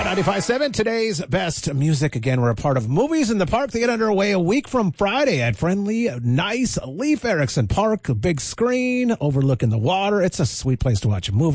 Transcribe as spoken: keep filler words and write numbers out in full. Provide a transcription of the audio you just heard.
ninety-five point seven, today's best music. Again, we're a part of Movies in the Park. They get underway a week from Friday at friendly, nice Leif Erikson Park, a big screen overlooking the water. It's a sweet place to watch a movie.